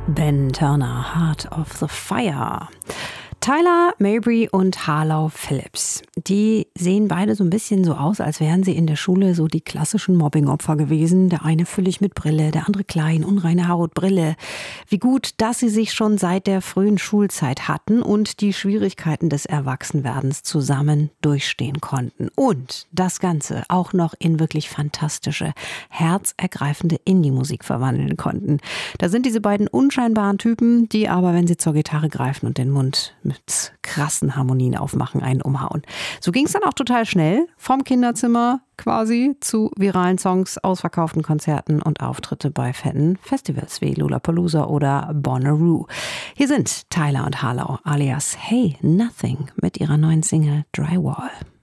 Ben Turner, Heart of the Fire. Tyler Mabry und Harlow Phillips, die sehen beide so ein bisschen so aus, als wären sie in der Schule so die klassischen Mobbingopfer gewesen. Der eine völlig mit Brille, der andere klein, unreine Haut, Brille. Wie gut, dass sie sich schon seit der frühen Schulzeit hatten und die Schwierigkeiten des Erwachsenwerdens zusammen durchstehen konnten. Und das Ganze auch noch in wirklich fantastische, herzergreifende Indie-Musik verwandeln konnten. Da sind diese beiden unscheinbaren Typen, die aber, wenn sie zur Gitarre greifen und den Mund mit krassen Harmonien aufmachen, einen umhauen. So ging es dann auch total schnell, vom Kinderzimmer quasi zu viralen Songs, ausverkauften Konzerten und Auftritte bei fetten Festivals wie Lollapalooza oder Bonnaroo. Hier sind Tyler und Harlow alias Hey Nothing mit ihrer neuen Single Drywall.